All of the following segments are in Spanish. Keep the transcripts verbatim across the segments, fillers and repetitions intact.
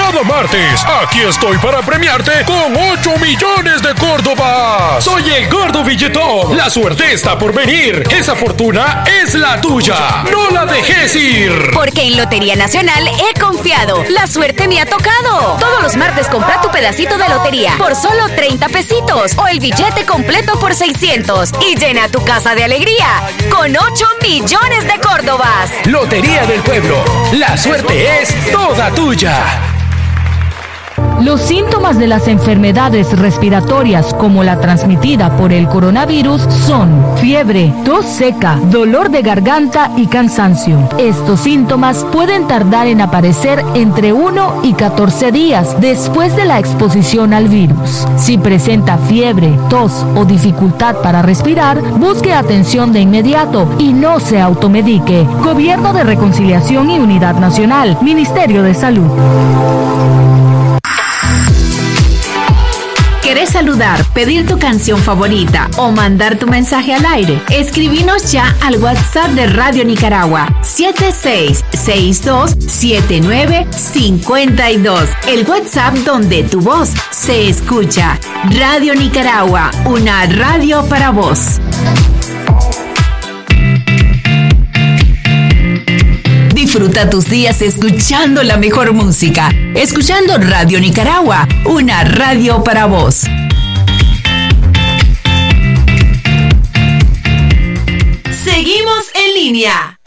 Cada martes, aquí estoy para premiarte con ocho millones de Córdobas. Soy el Gordo Billetón. La suerte está por venir. Esa fortuna es la tuya. No la dejes ir. Porque en Lotería Nacional he confiado. La suerte me ha tocado. Todos los martes compra tu pedacito de lotería por solo treinta pesitos o el billete completo por seiscientos y llena tu casa de alegría con ocho millones de Córdobas. Lotería del Pueblo. La suerte es toda tuya. Los síntomas de las enfermedades respiratorias como la transmitida por el coronavirus son fiebre, tos seca, dolor de garganta y cansancio. Estos síntomas pueden tardar en aparecer entre uno y catorce días después de la exposición al virus. Si presenta fiebre, tos o dificultad para respirar, busque atención de inmediato y no se automedique. Gobierno de Reconciliación y Unidad Nacional, Ministerio de Salud. ¿Querés saludar, pedir tu canción favorita o mandar tu mensaje al aire? Escribinos ya al WhatsApp de Radio Nicaragua siete seis seis dos siete nueve cinco dos. El WhatsApp donde tu voz se escucha. Radio Nicaragua, una radio para vos. Disfruta tus días escuchando la mejor música. Escuchando Radio Nicaragua, una radio para vos. Seguimos en línea.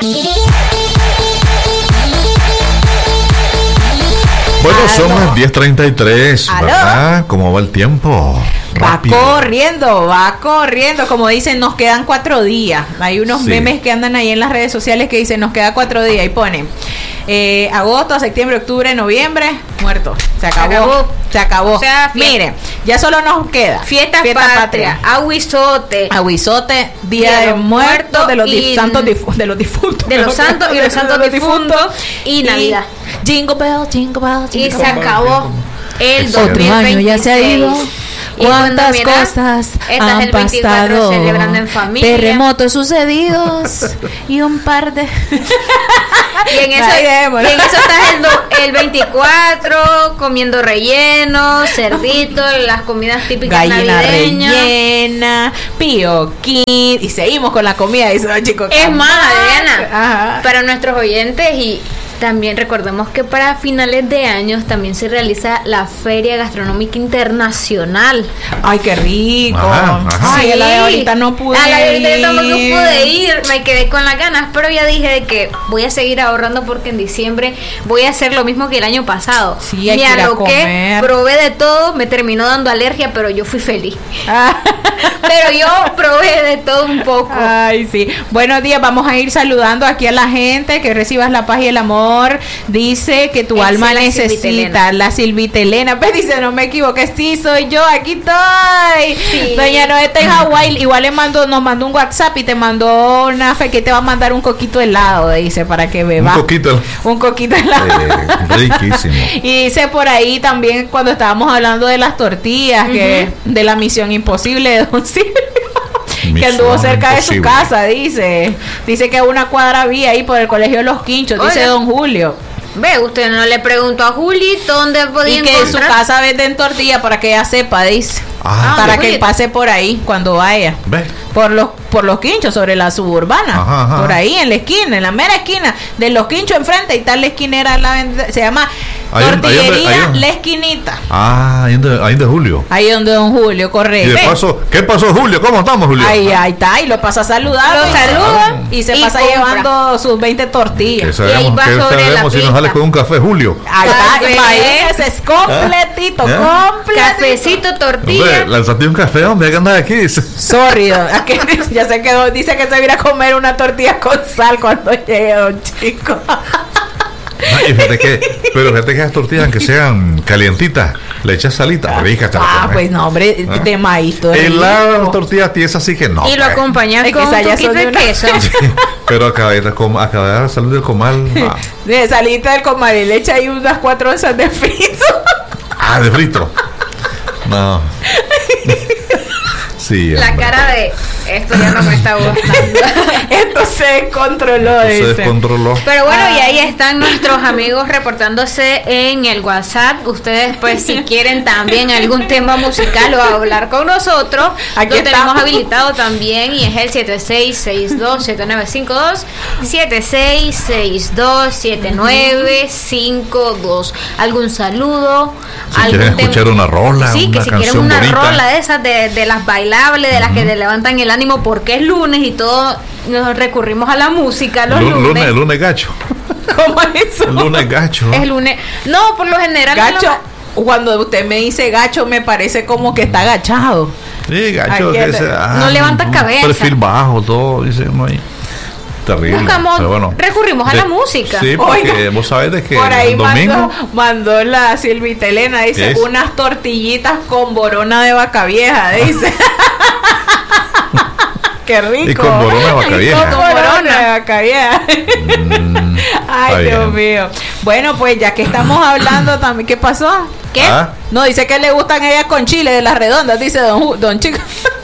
Bueno, son las diez treinta y tres, ¿verdad? ¿Cómo va el tiempo? Rápido. Va corriendo, va corriendo. Como dicen, nos quedan cuatro días. Hay unos sí. memes que andan ahí en las redes sociales que dicen, nos queda cuatro días. Y ponen eh, agosto, septiembre, octubre, noviembre, muerto. Se acabó. Se acabó. Se acabó. O sea, Mire, ya solo nos queda fiesta, fiesta patria, patria, aguizote, aguizote, día de, de muertos, de los y, santos difu- de los difuntos, de los santos y los santos difuntos y Navidad. Jingle bell, jingle bell, jingle y se acabó el dos mil veintiséis. Otro año ya se ha ido. ¿Cuántas mira, cosas estás han el veinticuatro pasado? Celebrando en familia. Terremotos sucedidos y un par de... y en eso, y en eso estás el, do, el veinticuatro comiendo relleno, cerdito, las comidas típicas gallina navideñas. Rellena, pioquín. Y seguimos con la comida. Dice, chicos, es más, Adriana, para nuestros oyentes y... También recordemos que para finales de años también se realiza la Feria Gastronómica Internacional. Ay, qué rico. Ajá, ajá. Ay, sí. a la de ahorita no pude a la de ahorita ir. yo tampoco pude ir, me quedé con las ganas, pero ya dije de que voy a seguir ahorrando porque en diciembre voy a hacer lo mismo que el año pasado. Sí, hay me que ir a aloqué, comer. probé de todo, me terminó dando alergia, pero yo fui feliz. Ah. Pero yo probé de todo un poco. Ay, sí. Buenos días, vamos a ir saludando aquí a la gente, que recibas la paz y el amor. Dice que tu Esa alma la necesita, Silvita la Silvita Elena. Pues dice, no me equivoqué, sí, soy yo, aquí estoy. Sí. Doña Noé está en Hawái, igual le mandó, nos mandó un WhatsApp y te mandó una fe que te va a mandar un coquito helado, dice, para que bebas. Un coquito. Un coquito helado. Eh, riquísimo. Y dice por ahí también, cuando estábamos hablando de las tortillas, uh-huh. que de la Misión Imposible de Don Silvio. Que anduvo cerca imposible. de su casa, dice. Dice que una cuadra había ahí por el Colegio de los Quinchos, Oye. dice don Julio. Ve, usted no le preguntó a Julito dónde podía encontrar. Y que en su casa venden tortilla para que ella sepa, dice. Ah, para que Julito. pase por ahí cuando vaya. Ve. Por los por los Quinchos, sobre la suburbana. Ajá, ajá. Por ahí, en la esquina, en la mera esquina. De los Quinchos enfrente, y tal la esquinera, la, se llama ahí, Tortillería ahí donde, ahí La Esquinita. Ah, ahí donde, ahí de Julio. Ahí donde don Julio, correcto. Y de paso, ¿qué pasó, Julio? ¿Cómo estamos, Julio? Ahí, ahí está, y lo pasa a saludar. Lo saluda ah, y se y pasa compra. llevando sus veinte tortillas. Que sabemos, y ahí va que sobre sabemos si nos sale con un café, Julio. Ahí está, ese es completito, ¿Ah? completito. Cafecito, tortilla. Hombre, lánzate un café, hombre, que andas aquí. Dice. Sorry, aquí ya se quedó, dice que se viene a comer una tortilla con sal cuando llegue don Chico. Ay, fíjate que, pero fíjate que las tortillas, aunque sean calientitas, le echas salita, ah, rica. Ah, pues no, hombre, ¿Ah? de maíz. El lado de las tortillas tiesas así que no. Y lo pues. acompañas con un poquito de queso. Sí, pero acaba de salir del comal. Ah. De salita del comal y le echa ahí unas cuatro onzas de frito. Ah, de frito. No. Sí, la cara de Esto ya no me está gustando. Esto se descontroló, Se dice. descontroló. Pero bueno, y ahí están nuestros amigos reportándose en el WhatsApp. Ustedes, pues, si quieren también algún tema musical o hablar con nosotros, Aquí lo tenemos estamos. habilitado también y es el siete seis seis dos siete nueve cinco dos, siete seis seis dos siete nueve cinco dos. ¿Algún saludo? Si ¿Algún quieren tema? escuchar una rola, Sí, una que si quieren canción una bonita. rola de esas, de, de las bailables, de las que te levantan el ánimo porque es lunes y todo, nos recurrimos a la música los Lu- lunes. lunes, el lunes gacho. ¿Cómo es eso? El lunes gacho. Es lunes. No, por lo general. Gacho, no cuando usted me dice gacho, me parece como que está agachado. Sí, gacho. Aquí que el- ese- ah, no levanta un cabeza. Perfil bajo, todo. Dice uno ahí. Terrible. Buscamos, pero bueno. recurrimos a De- la música. Sí, porque Oiga, vos sabés de que Por ahí el domingo. mandó, mandó la Silvita Elena, dice, ¿Qué es? unas tortillitas con borona de vaca vieja, dice. Qué rico. Y con borona de vaca Y vieja. con borona de vaca vieja. Mm, Ay, está Dios bien. mío. Bueno, pues ya que estamos hablando también, ¿qué pasó? ¿Qué? Ah, No, dice que le gustan ellas con chile de las redondas, dice don, Ju- don Chico.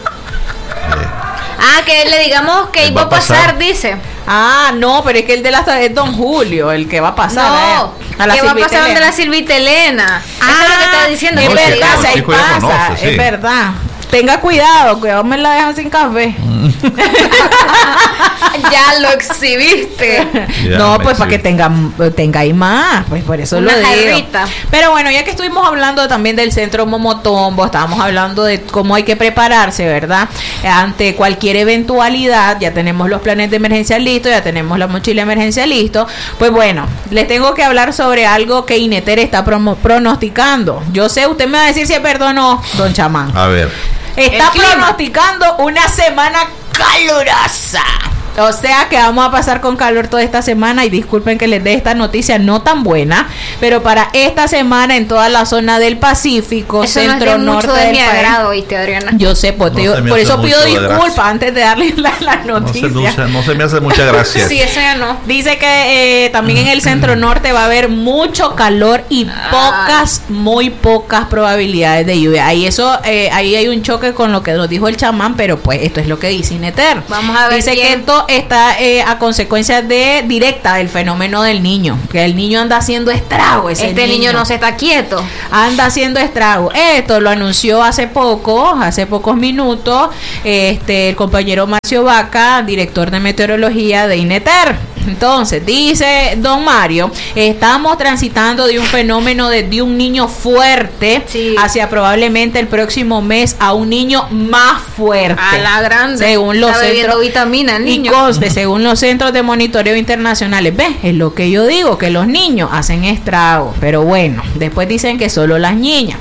Ah, que le digamos que Él iba va a a pasar. pasar, dice. Ah, no, pero es que el de las es don Julio, el que va a pasar. No, eh, a la que va a Silvita pasar donde Elena. la Silvita Elena. Eso es lo que estaba diciendo. Es No, que sí, le verdad, digamos. si ahí Chico ya pasa, conoce, sí. es verdad. Tenga cuidado, cuidado, me la dejan sin café. Ya lo exhibiste. Ya no, me pues para que exhibí. tengan, tengáis más, pues por eso Una lo digo. jarrita. Pero bueno, ya que estuvimos hablando también del centro Momotombo, estábamos hablando de cómo hay que prepararse, ¿verdad? Ante cualquier eventualidad, ya tenemos los planes de emergencia listos, ya tenemos la mochila de emergencia listo. Pues bueno, les tengo que hablar sobre algo que Ineter está promo- pronosticando. Yo sé, usted me va a decir si es verdad o no, don Chamán. a ver. Está El clima. pronosticando una semana calurosa. O sea que vamos a pasar con calor toda esta semana y disculpen que les dé esta noticia no tan buena, pero para esta semana en toda la zona del Pacífico, Eso no es centro de norte mucho de del mi país. agrado, ¿viste, Adriana? Yo sé, pues, No te digo- se me por hace eso pido mucho de disculpas gracia. antes de darles la, la No se, noticia. no, se, no se me hace mucha gracia. Sí, eso ya no. Dice que eh, también en el centro norte va a haber mucho calor y pocas, muy pocas probabilidades de lluvia. Ahí eso, eh, ahí hay un choque con lo que nos dijo el chamán, pero pues esto es lo que dice Ineter. Vamos a ver Dice quién- que esto está eh, a consecuencia de directa del fenómeno del niño, que el niño anda haciendo estrago. Ese Este niño no se está quieto. anda haciendo estrago. Esto lo anunció hace poco, hace pocos minutos, este el compañero Marcio Vaca, director de meteorología de Ineter. Entonces, dice don Mario, estamos transitando de un fenómeno de, de un niño fuerte Sí. hacia probablemente el próximo mes a un niño más fuerte. A la grande. Según los Está bebiendo centros vitamina el y niño. conste, según los centros de monitoreo internacionales, ve, es lo que yo digo, que los niños hacen estragos, pero bueno, después dicen que solo las niñas.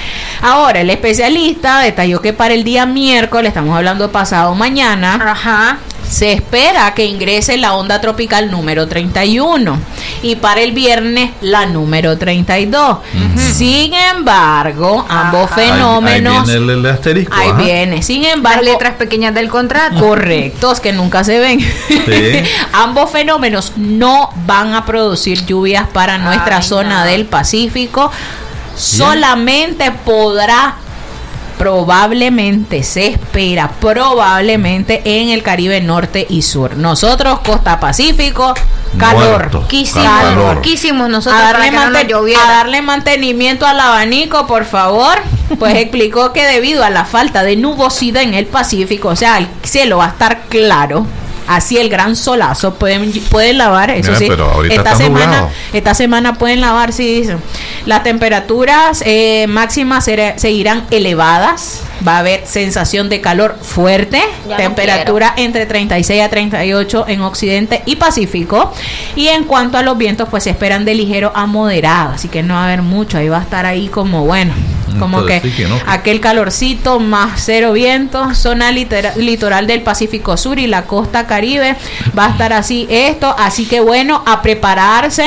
Ahora, el especialista detalló que para el día miércoles, estamos hablando pasado mañana, Ajá. se espera que ingrese la onda tropical número treinta y uno y para el viernes la número treinta y dos. Sin embargo, ambos Ajá. Ahí- fenómenos... Ahí viene el, el asterisco. Ahí ajá. viene. Sin Las embargo, letras pequeñas del contrato. correctos que nunca se ven. Sí. Ambos fenómenos no van a producir lluvias para nuestra Ay, zona no. del Pacífico. Solamente podrá, probablemente se espera, probablemente en el Caribe norte y sur. Nosotros, costa Pacífico, calor. Muerto. ¿Qué hicimos? Calor. ¿Qué hicimos nosotros A para darle, que no nos manten- lloviera? a darle mantenimiento al abanico, por favor. Pues explicó que debido a la falta de nubosidad en el Pacífico, o sea, el cielo va a estar claro. Así el gran solazo pueden pueden lavar, eso Mira, sí. pero ahorita esta está semana, nublado. esta semana pueden lavar, sí dicen. Las temperaturas eh, máximas será- seguirán elevadas. Va a haber sensación de calor fuerte, Ya no temperatura entre treinta y seis a treinta y ocho en Occidente y Pacífico. Y en cuanto a los vientos, pues se esperan de ligero a moderado, así que no va a haber mucho, ahí va a estar ahí como bueno, como que Entonces, sí que no. aquel calorcito más cero vientos, zona litera- litoral del Pacífico Sur y la costa Caribe, va a estar así esto, así que bueno, a prepararse,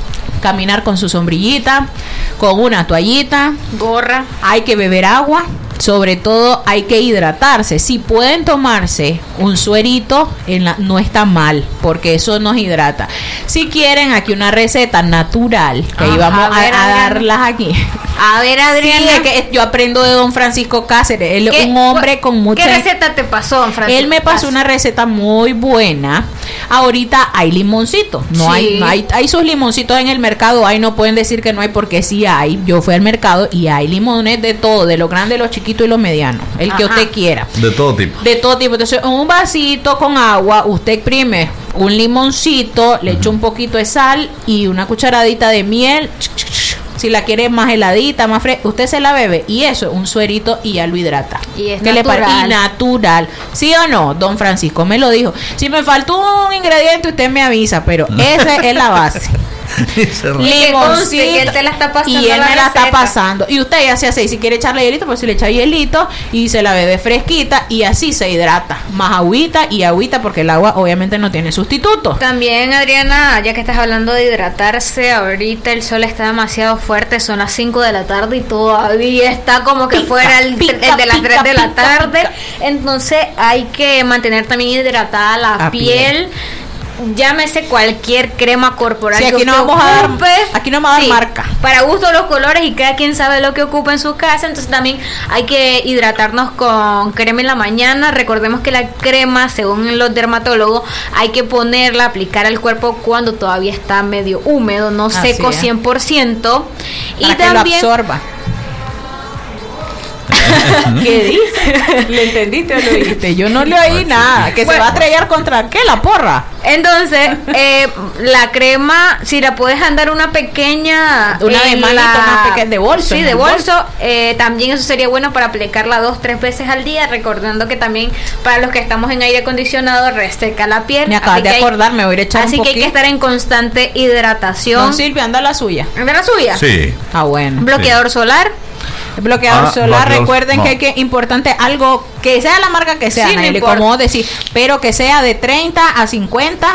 caminar con su sombrillita, con una toallita, Gorra. hay que beber agua, sobre todo hay que hidratarse. Si pueden tomarse un suerito, en la, no está mal, porque eso nos hidrata. Si quieren, aquí una receta natural, que ahí vamos a, ver, a, a darlas aquí. A ver, Adriana. Sí, es que yo aprendo de don Francisco Cáceres. Él es un hombre con mucha... ¿Qué receta te pasó, don Francisco? Él me pasó una receta muy buena. Ahorita hay limoncito. No, sí. hay, no hay, hay sus limoncitos en el mercado. Ahí no pueden decir que no hay, porque sí hay. Yo fui al mercado y hay limones de todo, de los grandes, los chiquitos y los medianos. El Ajá. que usted quiera. De todo tipo. De todo tipo. Entonces, un vasito con agua, usted exprime un limoncito, le echa un poquito de sal y una cucharadita de miel. Si la quiere más heladita, más fresca, usted se la bebe y eso, un suerito y ya lo hidrata. Y es ¿Qué natural. Le parece? Y natural. ¿Sí o no? Don Francisco me lo dijo. Si me faltó un ingrediente, usted me avisa, pero esa es la base. Limoncito, y él te la está pasando y él la me la receta. está pasando y usted ya se hace, y si quiere echarle hielito, pues si le echa hielito y se la bebe fresquita y así se hidrata, más agüita y agüita, porque el agua obviamente no tiene sustituto. También, Adriana, ya que estás hablando de hidratarse, ahorita el sol está demasiado fuerte, son las cinco de la tarde y todavía está como que pica, fuera el, pica, el de las pica, tres de la pica, tarde, pica. Entonces hay que mantener también hidratada la, la piel. piel Llámese cualquier crema corporal. Sí, aquí que no vamos a dar, ocupe. aquí no vamos a dar Sí, marca. Para gusto los colores y cada quien sabe lo que ocupa en su casa. Entonces también hay que hidratarnos con crema en la mañana. Recordemos que la crema, según los dermatólogos, hay que ponerla, aplicar al cuerpo cuando todavía está medio húmedo, no Así seco es. cien por ciento. Para Y que también lo absorba. ¿Qué dice? ¿Le entendiste o lo dijiste? Yo no le oí nada. Que Bueno. se va a estrellar contra ¿qué? La porra. Entonces, eh, la crema, si la puedes andar una pequeña... Una de en manito, la- una pequeña de bolso. Sí, en de el bolso. Eh, también eso sería bueno para aplicarla dos, tres veces al día. Recordando que también para los que estamos en aire acondicionado reseca la piel. Me acabas Así de que hay- acordar, me voy a ir a echar Así un que hay que poquito. estar en constante hidratación. Don Silvia, anda la suya. ¿De la suya? Sí. Ah, bueno. Bloqueador solar. Bloqueador Ah, solar, bloqueador- recuerden no. que hay que importante algo que sea la marca que sea, Sí, no Nayeli, importa. como decir, pero que sea de treinta a cincuenta.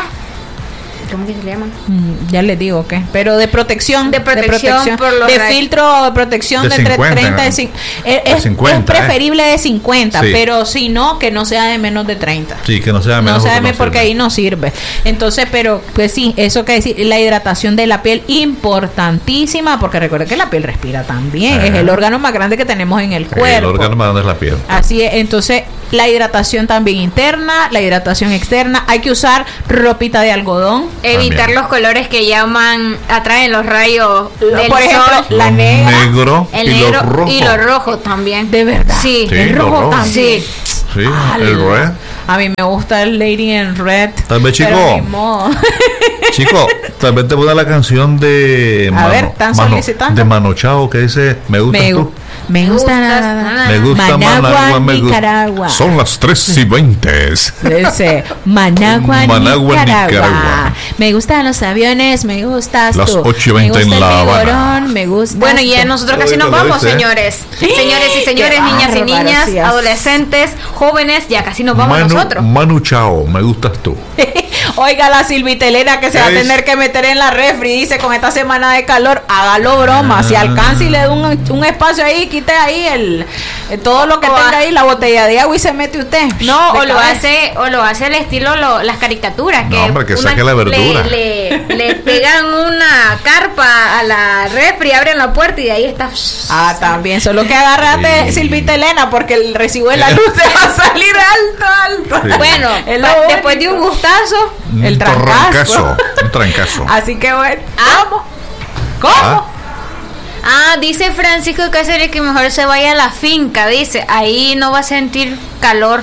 ¿Cómo que se le llama? Mm, ya les digo que, pero de protección, De protección por los de rayos. filtro de protección De de, tre- cincuenta, treinta, ¿no? de cin- es, De es- cincuenta, es preferible de cincuenta, Sí. pero si no, que no sea de menos de treinta. Sí, que no sea No menos. sea de porque menos porque sirve. ahí no sirve. Entonces, pero pues sí, eso que decir, la hidratación de la piel importantísima, porque recuerden que la piel respira también, Ajá. es el órgano más grande que tenemos en el Sí, cuerpo. el órgano más grande es la piel. Así es, entonces la hidratación también interna, la hidratación externa, hay que usar ropita de algodón. Evitar También. los colores que llaman, atraen los rayos del Por ejemplo, sol. la Lo negra, negro El y negro lo rojo. y lo rojo también. de verdad. Sí. Sí, el lo rojo rojo. también. Sí. Sí, Ala. el red. A mí me gusta el Lady in Red. Tal vez, chico. pero ni modo. Chico, tal vez te voy a dar la canción de A ver, ¿están solicitando? de Mano Chao que dice Me gustas me, gu- tú. me gusta gustas, nada. nada. Me gusta Managua, Managua, me gusta. Nicaragua. Son las tres y veinte. Ese, Managua, Managua, Nicaragua. Nicaragua. Me gustan los aviones, me gustas Las tú. ocho y veinte me gusta en La el Habana. vigorón, me gusta. Bueno, y ya nosotros casi nos Oiga, lo vamos, dice. señores. Sí. Señores y señores, Qué niñas y bárbaro, niñas, sí, así. adolescentes, jóvenes, ya casi nos vamos Manu, nosotros. Manu Chao, me gustas tú. Oiga la Silvita Elena que se va a ¿Qué tener es? que meter en la refri, dice, con esta semana de calor, hágalo broma, si Ah. alcanza y le da un, un espacio ahí, quite ahí el, eh, todo lo que O tenga a- ahí, la botella de agua y se mete usted. No, de o lo cabeza. hace, o lo hace al estilo lo- las caricaturas, No, que, hombre, que una- saque la verdura. Le, le, le pegan una carpa a la refri, abren la puerta y de ahí está. Ah, también, solo que agárrate, Sí. Silvita Elena, porque el recibo de la luz te va a salir alto, alto. Sí. Bueno, Es lo pa- único. después de un gustazo, El Un trancazo. trancazo, Un trancazo. Así que bueno, Ah. ¿cómo? ¿Cómo? Ah. ah, dice Francisco Cáceres que mejor se vaya a la finca, dice, ahí no va a sentir calor.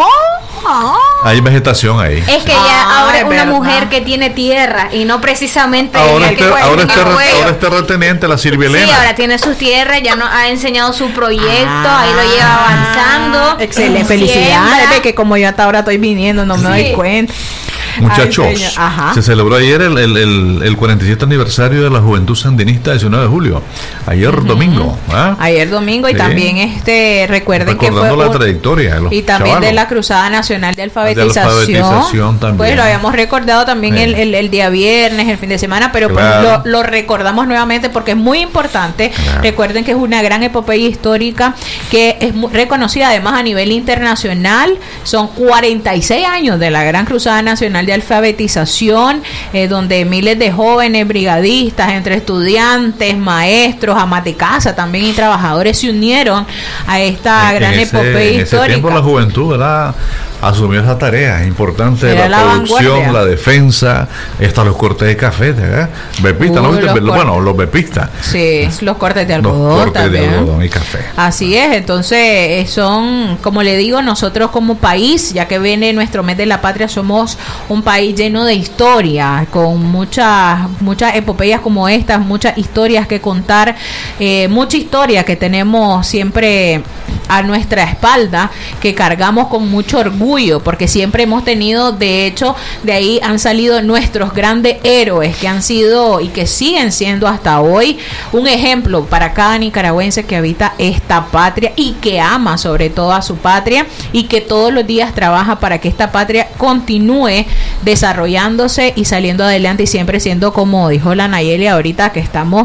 Hay vegetación ahí. Es que Ah, ya ahora es es una verdad. mujer que tiene tierra y no precisamente Ahora el este, que juega ahora, en este, el re- juego. ahora este reteniente, la Silvia Sí, Elena. ahora tiene sus tierras, ya no ha enseñado su proyecto, Ah, ahí lo lleva avanzando. Excelente, Siembra. felicidades, ve que como yo hasta ahora estoy viniendo, no me Sí. doy cuenta. Muchachos, se celebró ayer el, el, el, el cuarenta y siete aniversario de la Juventud Sandinista, diecinueve de julio. Ayer uh-huh. domingo. ¿Ah? Ayer domingo y sí. también este recuerden Recordando que fue la un, trayectoria de los y también chavalos. de la Cruzada Nacional de Alfabetización. De alfabetización también. Pues lo habíamos recordado también sí. el, el, el día viernes, el fin de semana, pero claro. pues lo, lo recordamos nuevamente porque es muy importante. Claro. Recuerden que es una gran epopeya histórica que es muy reconocida además a nivel internacional. Son cuarenta y seis años de la Gran Cruzada Nacional de Alfabetización, eh, donde miles de jóvenes brigadistas, entre estudiantes, maestros, amas de casa también y trabajadores se unieron a esta en, gran en ese, epopeya en histórica. En ese tiempo la juventud, ¿verdad?, asumió esa tarea importante de la, la producción, vanguardia. La defensa, hasta los cortes de café, ¿verdad? Bepista, uh, ¿no? Los bueno, los bepistas. Sí, los cortes de algodón los cortes también. de algodón y café. Así es, entonces son, como le digo, nosotros como país, ya que viene nuestro mes de la patria, somos un país lleno de historia, con muchas muchas epopeyas como estas, muchas historias que contar, eh, mucha historia que tenemos siempre a nuestra espalda, que cargamos con mucho orgullo, porque siempre hemos tenido, de hecho, de ahí han salido nuestros grandes héroes que han sido y que siguen siendo hasta hoy un ejemplo para cada nicaragüense que habita esta patria y que ama sobre todo a su patria y que todos los días trabaja para que esta patria continúe desarrollándose y saliendo adelante y siempre siendo, como dijo la Nayeli ahorita, que estamos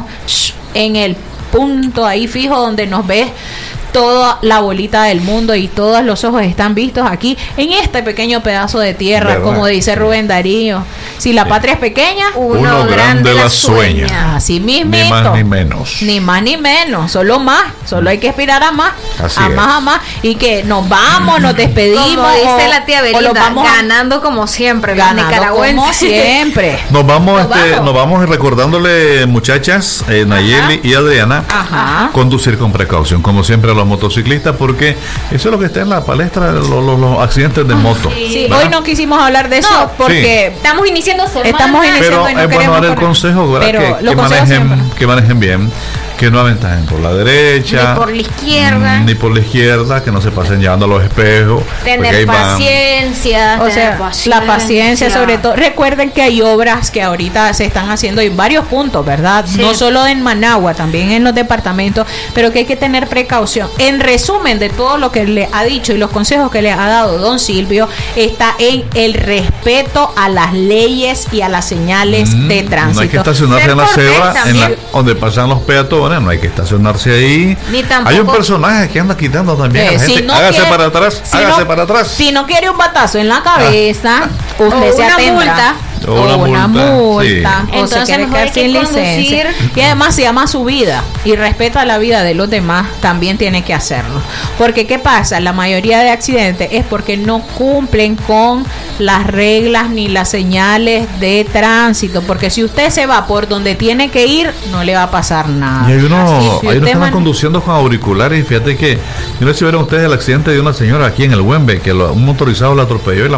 en el punto ahí fijo donde nos ves toda la bolita del mundo y todos los ojos están vistos aquí en este pequeño pedazo de tierra, ¿verdad? Como dice Rubén Darío, si la sí. patria es pequeña, uno, uno grande la sueña. sueña. Así mismito. Ni más ni menos. Ni más ni menos, solo más, solo hay que aspirar a más, Así a es. más, a más, y que nos vamos, nos despedimos. Como dice la tía Belinda, vamos ganando como siempre, ganando nicaragüenses. Como siempre. Nos vamos, nos este, vamos. nos vamos recordándole, muchachas, eh, Nayeli y Adriana, Ajá. conducir con precaución, como siempre a los motociclistas, porque eso es lo que está en la palestra, los, los, los accidentes de moto. Sí, hoy no quisimos hablar de eso no, porque sí. estamos iniciando semana. Estamos iniciando pero y no es bueno dar el correr. consejo, ¿verdad? Pero que, que, manejen, que manejen bien, que no aventajen por la derecha, ni por la izquierda, ni por la izquierda, que no se pasen llevando los espejos, tener paciencia, o tener sea, paciencia. la paciencia sobre todo. Recuerden que hay obras que ahorita se están haciendo en varios puntos, ¿verdad? Sí. No solo en Managua, también en los departamentos, pero que hay que tener precaución. En resumen de todo lo que le ha dicho y los consejos que le ha dado don Silvio, está en el respeto a las leyes y a las señales mm, de tránsito. No hay que estacionarse en la cebra, en la, donde pasan los peatones, no hay que estacionarse ahí. Ni tampoco. Hay un personaje que anda quitando también eh, a la gente. Si no hágase quiere, para atrás, si hágase no, para atrás. Si no quiere un batazo en la cabeza, ah. usted o se una atendrá. multa. O una, una multa, multa sí. o Entonces, se quiere quedar sin licencia. Y además, si ama su vida y respeta la vida de los demás, también tiene que hacerlo. Porque ¿qué pasa? La mayoría de accidentes es porque no cumplen con las reglas ni las señales de tránsito. Porque si usted se va por donde tiene que ir, no le va a pasar nada. Y hay uno, Así, si hay unos que están man... conduciendo con auriculares. Y fíjate que, yo no sé si vieron ustedes el accidente de una señora aquí en el Güembe, que lo, un motorizado la atropelló y la